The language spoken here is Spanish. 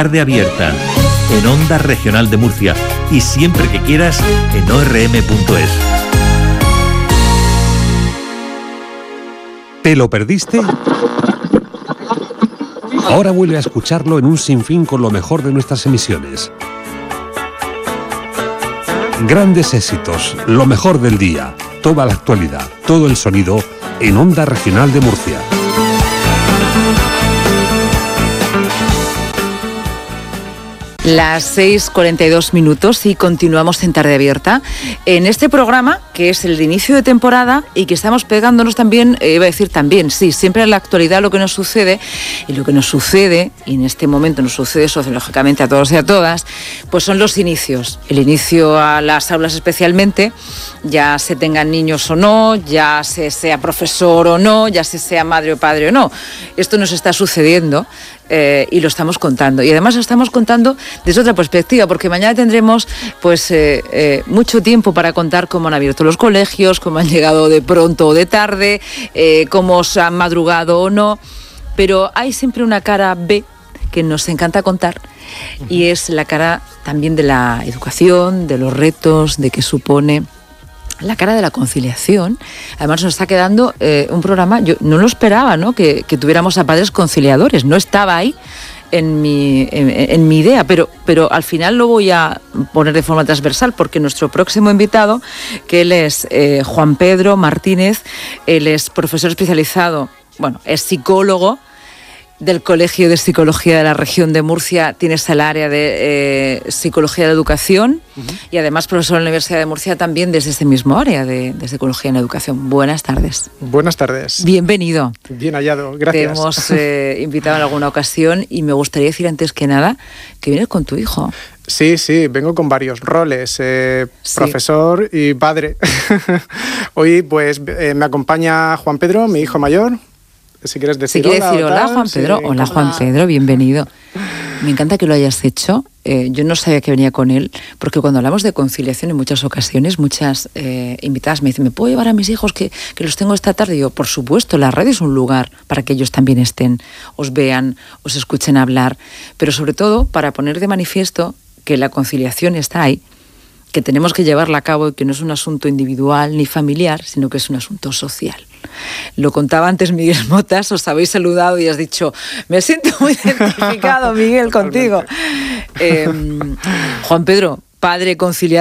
Tarde Abierta, en Onda Regional de Murcia y siempre que quieras en orm.es. ¿Te lo perdiste? Ahora vuelve a escucharlo en un sinfín con lo mejor de nuestras emisiones. Grandes éxitos, lo mejor del día, toda la actualidad, todo el sonido en Onda Regional de Murcia. Las 6:42 y continuamos en Tarde Abierta en este programa que es el de inicio de temporada y que estamos pegándonos también, siempre en la actualidad lo que nos sucede y en este momento nos sucede sociológicamente a todos y a todas, pues son los inicios, el inicio a las aulas especialmente, ya se tengan niños o no, ya se sea profesor o no, ya se sea madre o padre o no, esto nos está sucediendo. Y lo estamos contando. Y además lo estamos contando desde otra perspectiva, porque mañana tendremos mucho tiempo para contar cómo han abierto los colegios, cómo han llegado de pronto o de tarde, cómo se han madrugado o no. Pero hay siempre una cara B que nos encanta contar, y es la cara también de la educación, de los retos, de qué supone. La cara de la conciliación. Además nos está quedando un programa, yo no lo esperaba, ¿no? Que tuviéramos a padres conciliadores, no estaba ahí en mi idea, pero al final lo voy a poner de forma transversal, porque nuestro próximo invitado, que él es Juan Pedro Martínez, él es profesor especializado, es psicólogo del Colegio de Psicología de la Región de Murcia, tienes el área de Psicología de la Educación y además profesor en la Universidad de Murcia también desde ese mismo área de Psicología en la Educación. Buenas tardes. Buenas tardes. Bienvenido. Bien hallado, gracias. Te hemos invitado en alguna ocasión y me gustaría decir antes que nada que vienes con tu hijo. Sí, vengo con varios roles, profesor y padre. Hoy pues me acompaña Juan Pedro, mi hijo mayor. Si quieres decir hola, Juan Pedro. Sí, hola, Juan Pedro, bienvenido. Me encanta que lo hayas hecho. Yo no sabía que venía con él, porque cuando hablamos de conciliación en muchas ocasiones, muchas invitadas me dicen, ¿me puedo llevar a mis hijos que los tengo esta tarde? Y yo, por supuesto, la radio es un lugar para que ellos también estén, os vean, os escuchen hablar, pero sobre todo para poner de manifiesto que la conciliación está ahí, que tenemos que llevarla a cabo y que no es un asunto individual ni familiar, sino que es un asunto social. Lo contaba antes Miguel Motas, os habéis saludado y has dicho, me siento muy identificado, Miguel, contigo. Juan Pedro, padre conciliador.